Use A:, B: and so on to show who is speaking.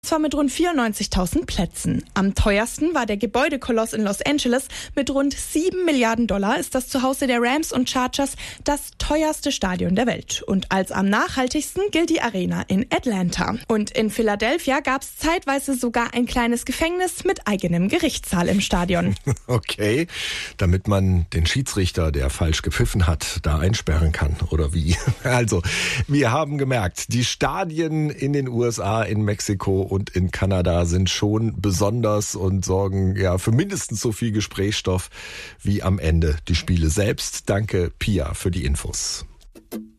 A: Zwar mit rund 94.000 Plätzen. Am teuersten war der Gebäudekoloss in Los Angeles. Mit rund 7 Milliarden Dollar ist das Zuhause der Rams und Chargers das teuerste Stadion der Welt. Und als am nachhaltigsten gilt die Arena in Atlanta. Und in Philadelphia gab es zeitweise sogar ein kleines Gefängnis mit eigenem Gerichtssaal im Stadion.
B: Okay, damit man den Schiedsrichter, der falsch gepfiffen hat, da einsperren kann, oder wie? Also, wir haben gemerkt, die Stadien in den USA, in Mexiko und in Kanada sind schon besonders und sorgen ja für mindestens so viel Gesprächsstoff wie am Ende die Spiele selbst. Danke, Pia, für die Infos.